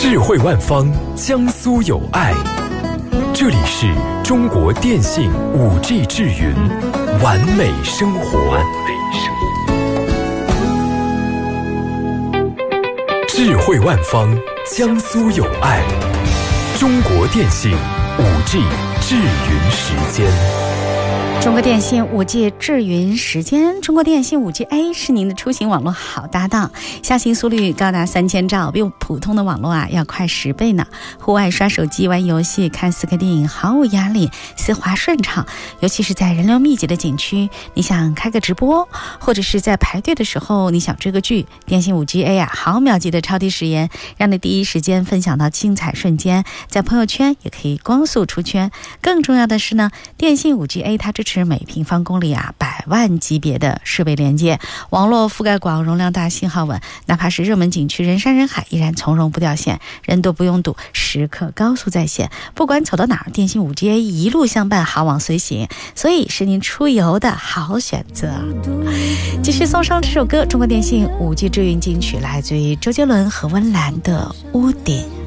智慧万方，江苏有爱。这里是中国电信5G 智云，完美生活。智慧万方，江苏有爱。中国电信5G 智云时间。 中国电信5G 智云时间，中国电信5G A 是您的出行网络好搭档，下行速率高达3000兆，比普通的网络要快10倍呢。户外刷手机、玩游戏、看4K电影毫无压力，丝滑顺畅。尤其是在人流密集的景区，你想开个直播，或者是在排队的时候你想追个剧，电信5G A 毫秒级的超低时延，让你第一时间分享到精彩瞬间，在朋友圈也可以光速出圈。更重要的是呢，电信5G A 它支持每平方公里100万级别的设备连接，网络覆盖广，容量大，信号稳，哪怕是热门景区人山人海，依然从容不掉线，人多不拥堵，时刻高速在线。不管走到哪儿，电信5G A 一路相伴，好网随行，所以是您出游的好选择。继续送上这首歌，中国电信5G 智云金曲，来自于周杰伦和温岚的《屋顶》。